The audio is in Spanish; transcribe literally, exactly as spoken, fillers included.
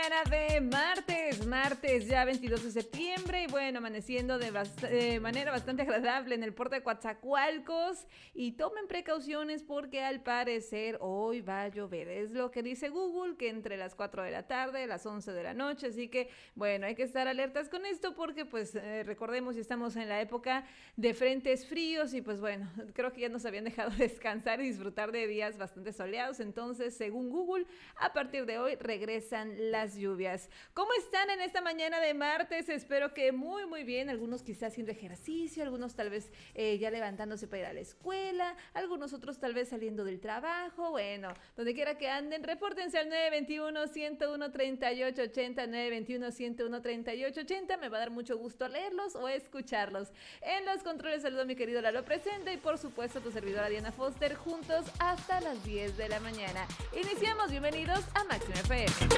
mañana de martes, martes ya veintidós de septiembre y bueno, amaneciendo de, bast de manera bastante agradable en el puerto de Coatzacoalcos y tomen precauciones porque al parecer hoy va a llover, es lo que dice Google, que entre las cuatro de la tarde, las once de la noche, así que bueno, hay que estar alertas con esto porque pues eh, recordemos, estamos en la época de frentes fríos y pues bueno, creo que ya nos habían dejado descansar y disfrutar de días bastante soleados, entonces según Google, a partir de hoy regresan las lluvias. ¿Cómo están en esta mañana de martes? Espero que muy muy bien, algunos quizás haciendo ejercicio, algunos tal vez eh, ya levantándose para ir a la escuela, algunos otros tal vez saliendo del trabajo, bueno, donde quiera que anden, repórtense al nueve veintiuno, ciento uno, treinta y ocho ochenta, nueve veintiuno, ciento uno, treinta y ocho ochenta, me va a dar mucho gusto leerlos o escucharlos. En los controles saludo a mi querido Lalo Presente y por supuesto a tu servidora Diana Foster, juntos hasta las diez de la mañana. Iniciamos, bienvenidos a Máxima F M.